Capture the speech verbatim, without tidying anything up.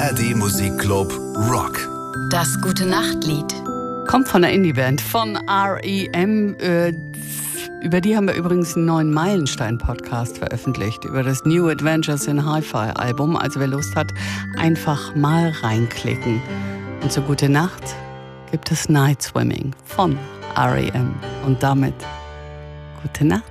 R D Musikclub Rock. Das Gute-Nacht-Lied. Kommt von der Indie-Band, von R E M. Äh, über die haben wir übrigens einen neuen Meilenstein-Podcast veröffentlicht, über das New Adventures in Hi-Fi-Album. Also wer Lust hat, einfach mal reinklicken. Und zur Gute Nacht gibt es Night Swimming von R E M. Und damit gute Nacht.